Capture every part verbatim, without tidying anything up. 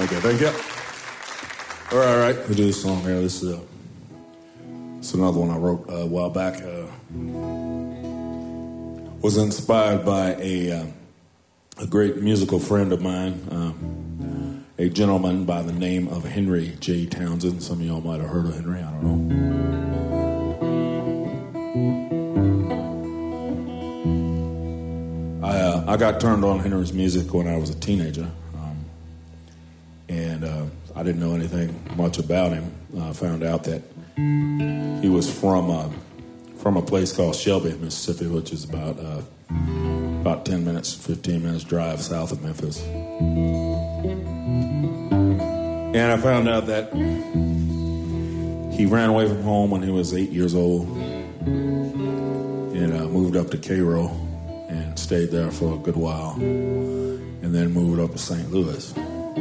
Okay, thank you. All right, all right. We'll do this song here. This is, uh, this is another one I wrote uh, a while back. Uh, was inspired by a uh, a great musical friend of mine, um, a gentleman by the name of Henry J. Townsend. Some of y'all might have heard of Henry. I don't know. I uh, I got turned on Henry's music when I was a teenager. And uh, I didn't know anything much about him. I uh, found out that he was from uh, from a place called Shelby, Mississippi, which is about uh, about ten minutes, fifteen minutes drive south of Memphis. And I found out that he ran away from home when he was eight years old and uh, moved up to Cairo and stayed there for a good while, and then moved up to Saint Louis.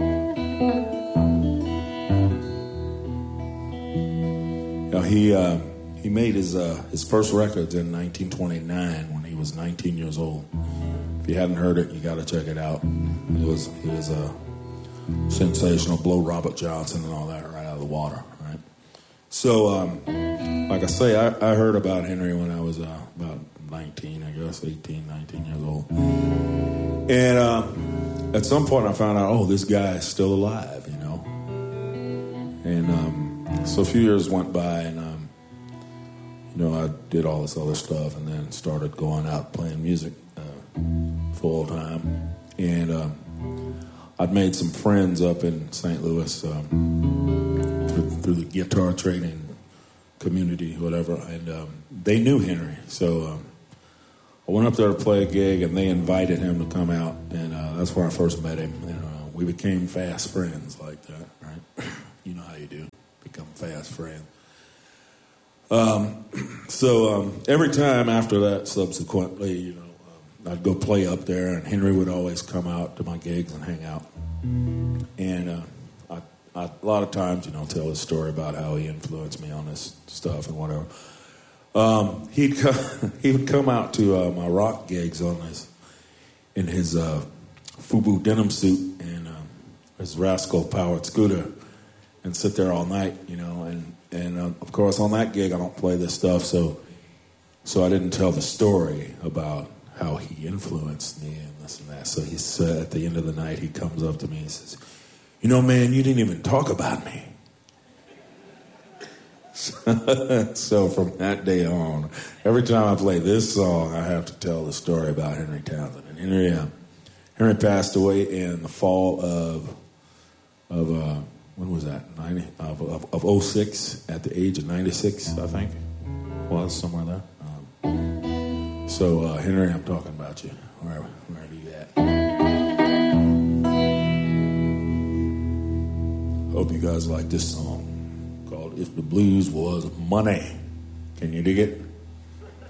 Now, he uh, he made his uh, his first records in nineteen twenty-nine when he was nineteen years old. If you hadn't heard it, you got to check it out. It was it was a uh, sensational, blow Robert Johnson and all that right out of the water, right? So, um, like I say, I, I heard about Henry when I was uh, about nineteen, I guess, eighteen, nineteen years old. And uh, at some point I found out, oh, this guy is still alive, you know. And um, so a few years went by, and, um, you know, I did all this other stuff and then started going out playing music uh, full time. And uh, I'd made some friends up in Saint Louis um, through, through the guitar trading community, whatever, and um, they knew Henry. So um, I went up there to play a gig, and they invited him to come out, and uh, that's where I first met him. And uh, we became fast friends like that, right? You know how you do, become fast friends. Um, so um, every time after that, subsequently, you know, um, I'd go play up there, and Henry would always come out to my gigs and hang out. And uh, I, I, a lot of times, you know, tell his story about how he influenced me on this stuff and whatever. Um, he'd come, he would come out to uh, my rock gigs on his in his uh, FUBU denim suit and uh, his Rascal powered scooter, and sit there all night, you know. And and uh, of course, on that gig, I don't play this stuff, so so I didn't tell the story about how he influenced me and this and that. So he said at the end of the night, he comes up to me and says, "You know, man, you didn't even talk about me." So from that day on, every time I play this song, I have to tell the story about Henry Townsend. And Henry, uh, Henry passed away in the fall of of uh, when was that? ninety of, of of oh six at the age of ninety-six, I think. Was somewhere there. Um, so uh, Henry, I'm talking about you. Where where are you at? Hope you guys like this song called "If the Blues Was Money." Can you dig it?